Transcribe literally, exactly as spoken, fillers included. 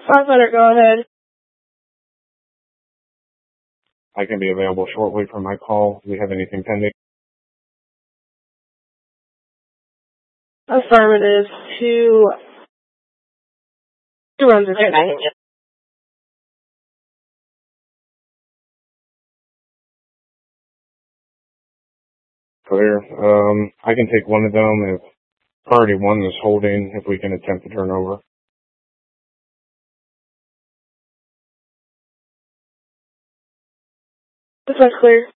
Firefighter, go ahead. I can be available shortly for my call. Do we have anything pending? Affirmative. Two, two runs are taken. Clear. Um, I can take one of them if priority one is holding, if we can attempt to turn over. This one's clear.